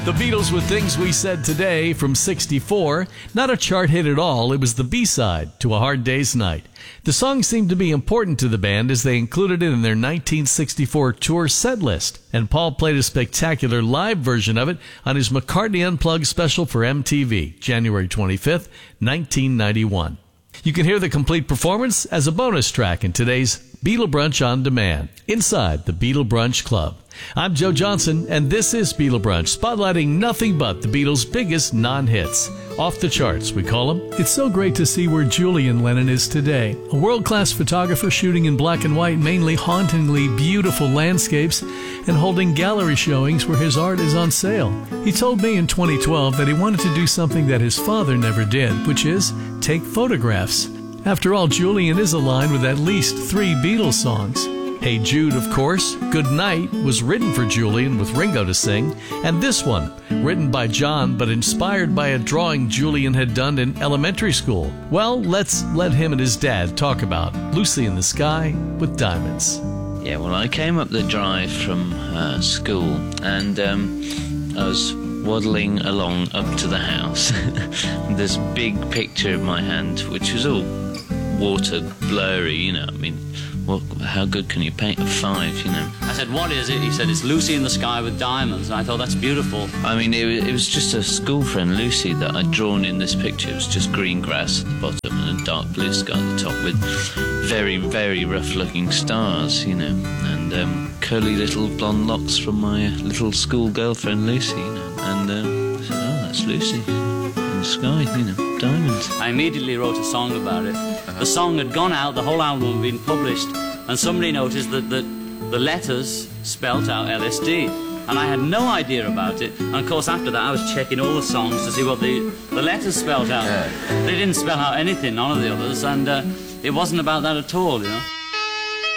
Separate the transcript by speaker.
Speaker 1: The Beatles with Things We Said Today from '64. Not a chart hit at all, it was the B-side to A Hard Day's Night. The song seemed to be important to the band as they included it in their 1964 tour set list, and Paul played a spectacular live version of it on his McCartney Unplugged special for MTV, January 25th, 1991. You can hear the complete performance as a bonus track in today's Beatle Brunch on Demand, inside the Beatle Brunch Club. I'm Joe Johnson, and this is Beatle Brunch, spotlighting nothing but the Beatles' biggest non-hits. Off the charts, we call them. It's so great to see where Julian Lennon is today. A world-class photographer shooting in black and white, mainly hauntingly beautiful landscapes, and holding gallery showings where his art is on sale. He told me in 2012 that he wanted to do something that his father never did, which is take photographs. After all, Julian is aligned with at least 3 Beatles songs. Hey Jude, of course. Good Night was written for Julian with Ringo to sing. And this one, written by John but inspired by a drawing Julian had done in elementary school. Well, let's let him and his dad talk about Lucy in the Sky with Diamonds.
Speaker 2: Yeah, well, I came up the drive from school and I was waddling along up to the house. This big picture in my hand, which was all water blurry, you know. I mean, how good can you paint a 5, you know?
Speaker 3: I said, what is it? He said, it's Lucy in the Sky with Diamonds. And I thought, that's beautiful.
Speaker 2: I mean, it was just a school friend, Lucy, that I'd drawn in this picture. It was just green grass at the bottom and a dark blue sky at the top with very, very rough-looking stars, you know, and curly little blonde locks from my little school girlfriend, Lucy, you know. And I said, oh, that's Lucy in the sky, you know, diamonds.
Speaker 3: I immediately wrote a song about it. The song had gone out, the whole album had been published, and somebody noticed that the letters spelt out LSD, and I had no idea about it. And of course, after that, I was checking all the songs to see what the letters spelt out. They didn't spell out anything, none of the others, and it wasn't about that at all, you know.